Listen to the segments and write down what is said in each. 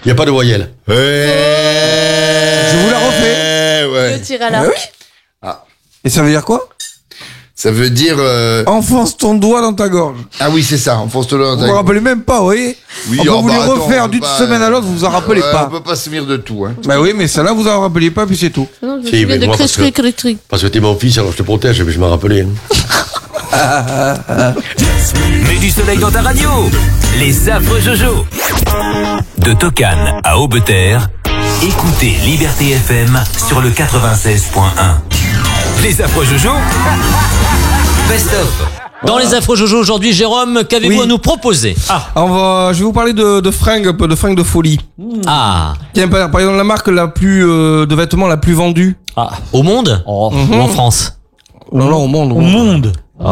Il n'y a pas de voyelle. Je vous la refais. Le Ouais. tir à l'arc. Oui. Et ça veut dire quoi? Ça veut dire... Enfonce ton doigt dans ta gorge. Ah oui, c'est ça, enfonce-toi dans Vous ta vous rappelez même pas, vous voyez? Oui, On peut vous les attends, refaire on d'une peut pas, semaine à l'autre, vous vous en rappelez ouais, pas. On peut pas se tenir de tout, hein. Bah oui, mais celle-là, vous en rappeliez pas, puis c'est tout. Non, je me Si, souviens mais de moi, parce que- cric. Parce que t'es mon fils, alors je te protège, mais je m'en rappelais. Mets du soleil dans ta radio. Les affreux Jojo. De Tokane à Aubeterre, écoutez Liberté FM sur le 96.1. Les affreux Jojo. Best of. Dans les affreux Jojo aujourd'hui, Jérôme, qu'avez-vous Oui. à nous proposer? Je vais vous parler de fringues, un peu de fringues de folie. Ah, Tiens, par exemple, la marque de vêtements la plus vendue. au monde ou en France? Non, au monde. Au monde.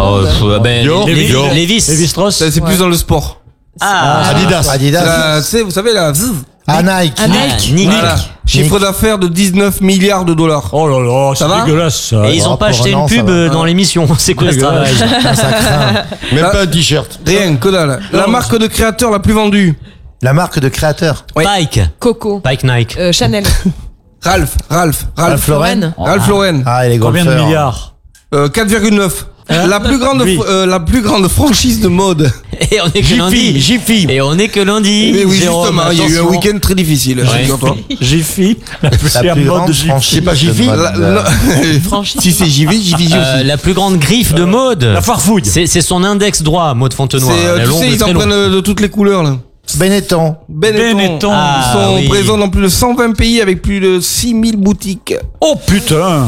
Lévis. Lévi Strauss. C'est plus dans le sport. Adidas. Tu sais, vous savez, la Zzz. Nike. Nick. Voilà. Chiffre d'affaires de 19 milliards de dollars. Oh là là, Ça va c'est dégueulasse ça. Et ils ont pas acheté une pub dans l'émission. C'est quoi ce travail? Ça craint. Même pas un t-shirt. Rien, que dalle. La marque de créateur la plus vendue. La marque de créateur. Oui. Pike. Coco. Pike Nike. Chanel. Ralph Ralph Lauren. Ralph Lauren. Ah, et les Combien de golfeurs. milliards? 4,9. La plus grande franchise de mode. Et on est que lundi. Jiffy. Et on est que lundi. Mais oui, Jérôme, justement, il y a eu un attention. week-end très difficile. Figure-toi. Jiffy. La plus grande C'est franchise. pas Jiffy. de mode. Si c'est Jiffy aussi. La plus grande griffe de mode. La Farfouille. C'est son index droit, Maud Fontenoy. C'est, La tu longue, sais, ils très en longue. prennent de toutes les couleurs, là. Benetton. Benetton. Ah, Ils sont oui. présents dans plus de 120 pays avec plus de 6000 boutiques. Oh putain.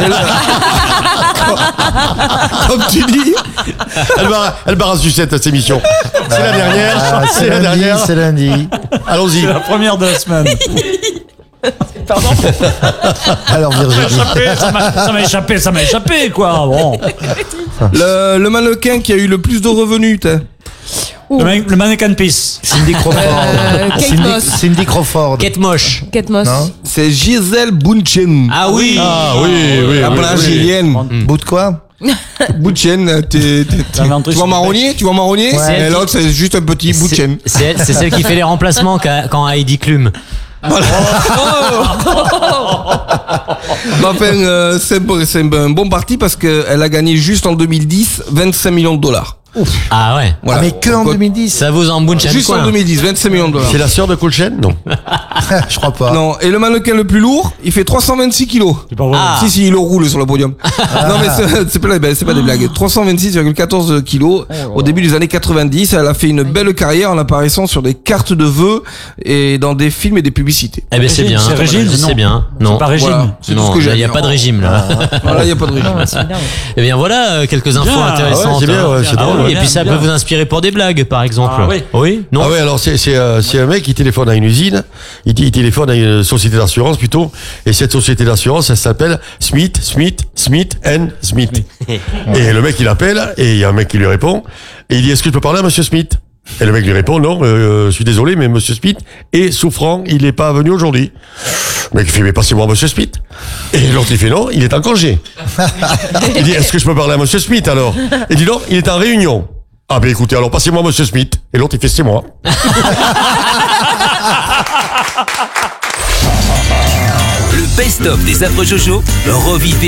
Comme tu dis. Elle barre en sucette cette émission. C'est la dernière. Ah, C'est la lundi, dernière. c'est lundi. Allons-y. La première de la semaine. Alors Virginie. Ça m'a échappé quoi. Bon. Le mannequin qui a eu le plus de revenus, t'as. Le mannequin Peace. Cindy Crawford. Kate Moss. Cindy Crawford. Kate Moche. Kate Moss. Non. C'est Gisèle Bündchen. Ah oui. La brésilienne. Bout de quoi? Bündchen, tu vois marronnier? Tu vois marronnier? Ouais. Et l'autre, c'est juste un petit Bündchen. C'est celle qui fait les remplacements quand Heidi Klum. Enfin, c'est un bon parti parce qu'elle a gagné juste en 2010 25 millions de dollars. Ah ouais. Voilà. Mais que en 2010. Ça vous embouche Juste en 2010, 25 millions de dollars. C'est la sœur de Colchen? Non. Je crois pas. Non, et le mannequin le plus lourd, il fait 326 kilos. C'est pas vrai. Ah. Si, il le roule sur le podium. Non, mais c'est pas des blagues. 326,14 kilos au début des années 90. Elle a fait une belle carrière en apparaissant sur des cartes de vœux et dans des films et des publicités. Eh ben c'est bien. C'est Régine, C'est non. bien. Non. C'est pas Régine. Voilà. C'est tout Non, ce que j'ai. il n'y a pas de régime là. Voilà, il n'y a pas de régime. Eh bien voilà quelques infos Bien. intéressantes. Ah ouais, c'est bien, ouais, c'est Ah drôle, oui, ouais. et puis ça Bien. peut vous inspirer pour des blagues par exemple. Ah oui. Non. Ah ouais, alors c'est un mec qui téléphone à une usine, il téléphone à une société d'assurance plutôt, et cette société d'assurance, elle s'appelle Smith and Smith. Et le mec il appelle, et il y a un mec qui lui répond, et il dit est-ce que je peux parler à monsieur Smith? Et le mec lui répond non, je suis désolé, mais monsieur Smith est souffrant, il n'est pas venu aujourd'hui. Le mec il fait mais passez-moi monsieur Smith. Et l'autre il fait non, il est en congé. Il dit est-ce que je peux parler à monsieur Smith alors? Il dit non, il est en réunion. Ah ben écoutez, alors passez-moi monsieur Smith. Et l'autre il fait c'est moi. Le best-of des affreux Jojo, revivez